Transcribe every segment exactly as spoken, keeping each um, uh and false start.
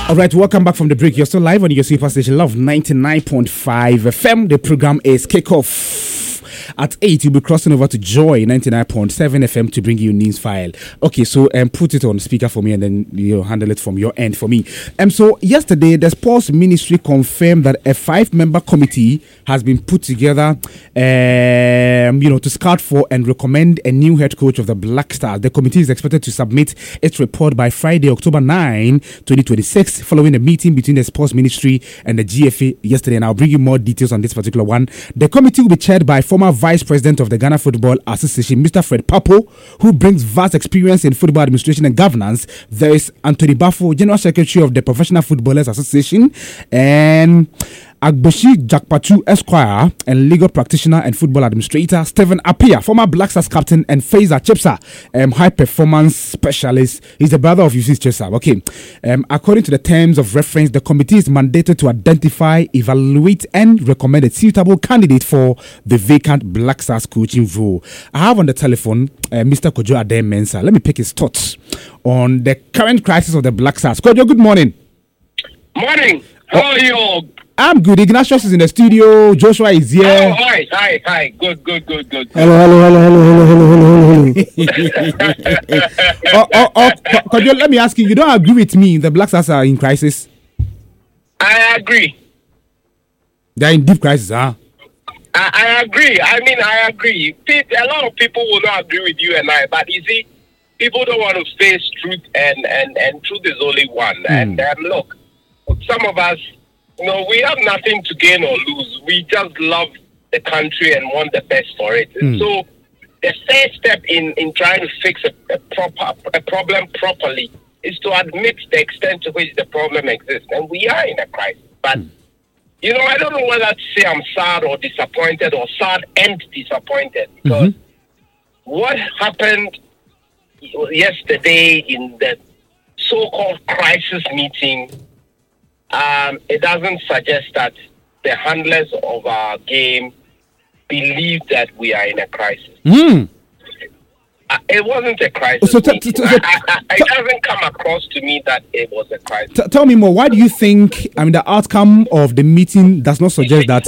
All right, welcome back from the break. You're still live on your super station, Love ninety-nine point five F M. The program is Kickoff. At eight, you'll be crossing over to Joy ninety-nine point seven F M to bring you news file. Okay, so um, put it on speaker for me and then you'll handle it from your end for me. Um, so yesterday, the Sports Ministry confirmed that a five-member committee has been put together, um, you know, to scout for and recommend a new head coach of the Black Stars. The committee is expected to submit its report by Friday, October ninth, twenty twenty-six, following a meeting between the Sports Ministry and the G F A yesterday. And I'll bring you more details on this particular one. The committee will be chaired by former Vice President of the Ghana Football Association, Mister Fred Papo, who brings vast experience in football administration and governance. There is Anthony Bafo, General Secretary of the Professional Footballers Association, and Agboshi Jakpatu Esquire, and legal practitioner and football administrator Stephen Apia, former Black Stars captain, and Faiza Chipsa, um, high performance specialist. He's the brother of Yusuf Chipsa. Okay, um, according to the terms of reference, the committee is mandated to identify, evaluate, and recommend a suitable candidate for the vacant Black Stars coaching role. I have on the telephone uh, Mister Kojo Adem Mensah. Let me pick his thoughts on the current crisis of the Black Stars. Kojo, good morning. Morning. How are you all? I'm good. Ignatius is in the studio. Joshua is here. Oh, hi, hi, hi. Good, good, good, good. Hello, hello, hello, hello, hello, hello, hello. oh, oh, oh, Kojo, let me ask you. You don't agree with me? The Black Stars are in crisis. I agree. They're in deep crisis, huh? I, I agree. I mean, I agree. A lot of people will not agree with you and I, but you see, people don't want to face truth, and and and truth is only one. Mm. And um, look, some of us. You know, we have nothing to gain or lose. We just love the country and want the best for it. Mm. So the first step in, in trying to fix a, a proper a problem properly is to admit the extent to which the problem exists. And we are in a crisis. But, mm. you know, I don't know whether to say I'm sad or disappointed or sad and disappointed. Because mm-hmm. what happened yesterday in the so-called crisis meeting, Um, it doesn't suggest that the handlers of our game believe that we are in a crisis. Mm. Uh, it wasn't a crisis. So t- t- t- I, I, I, it doesn't come across to me that it was a crisis. T- tell me more. Why do you think, I mean, the outcome of the meeting does not suggest that?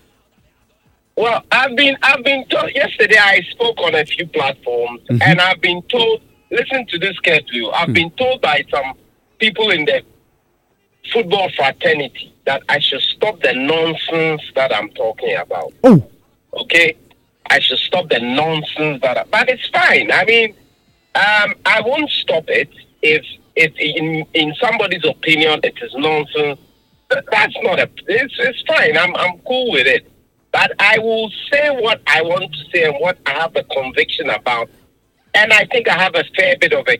Well, I've been, I've been told, yesterday I spoke on a few platforms, mm-hmm. and I've been told, listen to this carefully, I've mm. been told by some people in the football fraternity that I should stop the nonsense that I'm talking about. Oh, okay. I should stop the nonsense that. I, but it's fine. I mean, um, I won't stop it if, if in in somebody's opinion it is nonsense. That's not a. It's it's fine. I'm I'm cool with it. But I will say what I want to say and what I have a conviction about. And I think I have a fair bit of a